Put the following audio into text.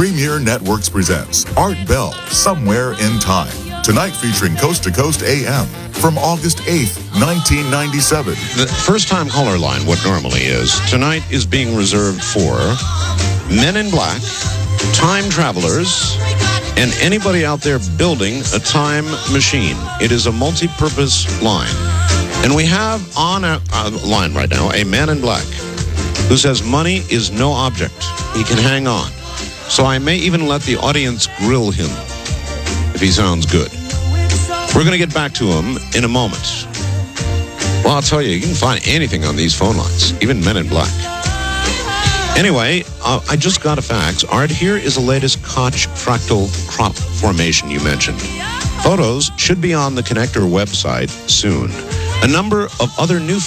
Premier Networks presents Art Bell, Somewhere in Time. Tonight featuring Coast to Coast AM from August 8th, 1997. The first-time caller line, what normally is, tonight is being reserved for Men in Black, time travelers, and anybody out there building a time machine. It is a multi-purpose line. And we have on a line right now a man in black who says money is no object. He can hang on. So I may even let the audience grill him if he sounds good. We're going to get back to him in a moment. Well, I'll tell you, you can find anything on these phone lines, even Men in Black. Anyway, I just got a fax. Art, here is the latest Koch fractal crop formation you mentioned. Photos should be on the Connector website soon. A number of other new